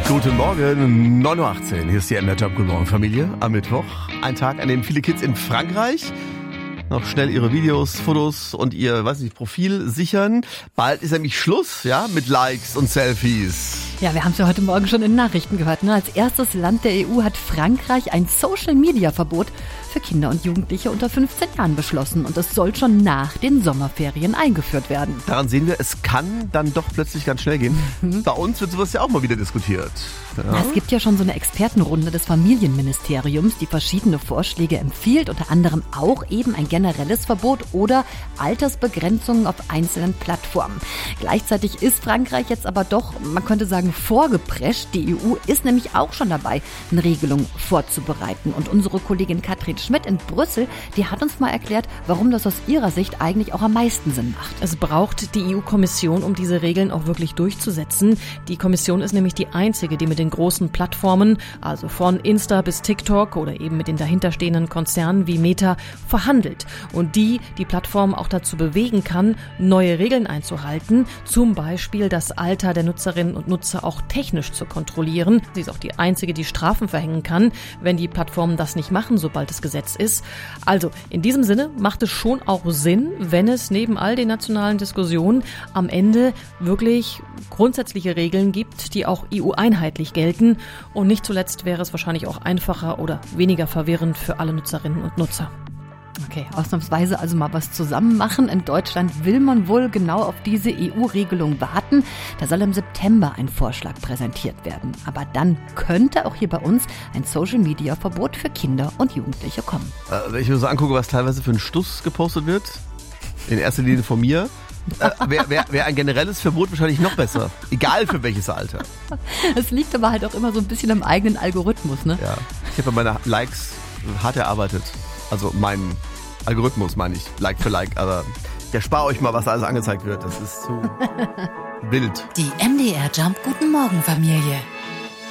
Guten Morgen, 9.18 Uhr. Hier ist die MDR Jump. Guten Morgen, Familie. Am Mittwoch. Ein Tag, an dem viele Kids in Frankreich noch schnell ihre Videos, Fotos und ihr, Profil sichern. Bald ist nämlich Schluss, ja, mit Likes und Selfies. Ja, wir haben es ja heute Morgen schon in Nachrichten gehört. Ne? Als erstes Land der EU hat Frankreich ein Social-Media-Verbot für Kinder und Jugendliche unter 15 Jahren beschlossen. Und das soll schon nach den Sommerferien eingeführt werden. Daran sehen wir, es kann dann doch plötzlich ganz schnell gehen. Bei uns wird sowas ja auch mal wieder diskutiert. Ja. Es gibt ja schon so eine Expertenrunde des Familienministeriums, die verschiedene Vorschläge empfiehlt, unter anderem auch eben ein generelles Verbot oder Altersbegrenzungen auf einzelnen Plattformen. Gleichzeitig ist Frankreich jetzt aber doch, man könnte sagen, vorgeprescht. Die EU ist nämlich auch schon dabei, eine Regelung vorzubereiten. Und unsere Kollegin Katrin Schmidt in Brüssel, die hat uns mal erklärt, warum das aus ihrer Sicht eigentlich auch am meisten Sinn macht. Es braucht die EU-Kommission, um diese Regeln auch wirklich durchzusetzen. Die Kommission ist nämlich die einzige, die mit den großen Plattformen, also von Insta bis TikTok oder eben mit den dahinterstehenden Konzernen wie Meta, verhandelt. Und die Plattform auch dazu bewegen kann, neue Regeln einzuhalten, zum Beispiel das Alter der Nutzerinnen und Nutzer auch technisch zu kontrollieren. Sie ist auch die einzige, die Strafen verhängen kann, wenn die Plattformen das nicht machen, sobald es Gesetz ist. Also in diesem Sinne macht es schon auch Sinn, wenn es neben all den nationalen Diskussionen am Ende wirklich grundsätzliche Regeln gibt, die auch EU-einheitlich gelten. Und nicht zuletzt wäre es wahrscheinlich auch einfacher oder weniger verwirrend für alle Nutzerinnen und Nutzer. Okay, ausnahmsweise also mal was zusammen machen. In Deutschland will man wohl genau auf diese EU-Regelung warten. Da soll im September ein Vorschlag präsentiert werden. Aber dann könnte auch hier bei uns ein Social-Media-Verbot für Kinder und Jugendliche kommen. Wenn ich mir so angucke, was teilweise für ein Stuss gepostet wird, in erster Linie von mir, wäre ein generelles Verbot wahrscheinlich noch besser. Egal für welches Alter. Es liegt aber halt auch immer so ein bisschen am eigenen Algorithmus, ne? Ja, ich habe meine Likes hart erarbeitet. Also mein Algorithmus meine ich, Like für Like, aber der spart euch mal, was da alles angezeigt wird. Das ist zu wild. Die MDR Jump Guten Morgen Familie.